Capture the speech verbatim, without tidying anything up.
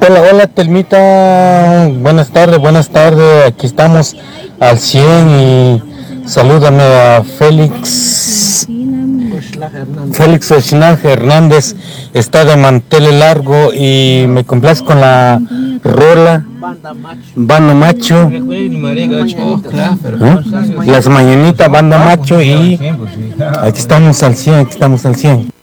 Hola, hola Telmita, buenas tardes, buenas tardes, aquí estamos al cien y salúdame a Félix, Félix Ochinaje Hernández, está de mantel largo y me complace con la rola Banda Macho, ¿eh? Las mañanitas Banda Macho y aquí estamos al cien, aquí estamos al cien.